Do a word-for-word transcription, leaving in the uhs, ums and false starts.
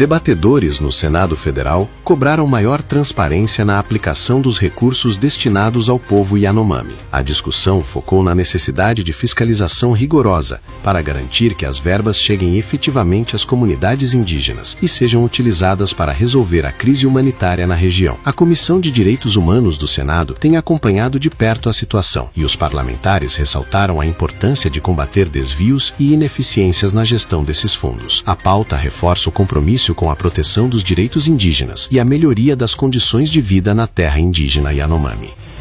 Debatedores no Senado Federal cobraram maior transparência na aplicação dos recursos destinados ao povo Yanomami. A discussão focou na necessidade de fiscalização rigorosa para garantir que as verbas cheguem efetivamente às comunidades indígenas e sejam utilizadas para resolver a crise humanitária na região. A Comissão de Direitos Humanos do Senado tem acompanhado de perto a situação e os parlamentares ressaltaram a importância de combater desvios e ineficiências na gestão desses fundos. A pauta reforça o compromisso com a proteção dos direitos indígenas e a melhoria das condições de vida na terra indígena Yanomami.